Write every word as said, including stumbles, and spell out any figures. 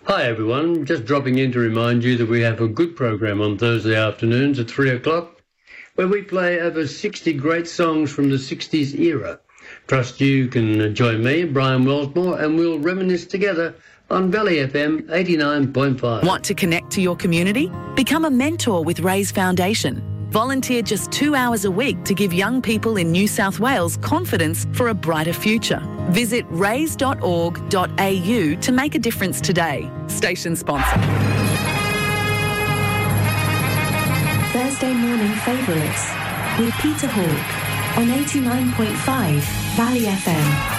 Hi everyone, just dropping in to remind you that we have a good program on Thursday afternoons at three o'clock where we play over sixty great songs from the sixties era. Trust you can join me, Brian Wellsmore, and we'll reminisce together on Valley F M eighty-nine point five. Want to connect to your community? Become a mentor with Raise Foundation. Volunteer just two hours a week to give young people in New South Wales confidence for a brighter future. Visit raise dot org dot a u to make a difference today. Station sponsor. Thursday morning favourites with Peter Hawke on eighty-nine point five Valley F M.